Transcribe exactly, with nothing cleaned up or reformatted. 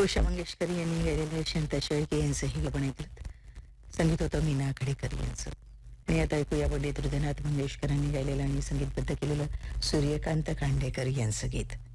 उषा मंगेशकर यांनी गायलेलं शांता शेळके यांचं हे गाणं ऐकलं. संगीत होतं मीना आखाडेकर यांचं. आणि आता ऐकूया पंडित हृदयनाथ मंगेशकरांनी गायलेलं आणि संगीतबद्ध केलेलं सूर्यकांत कांडेकर यांचं गीत.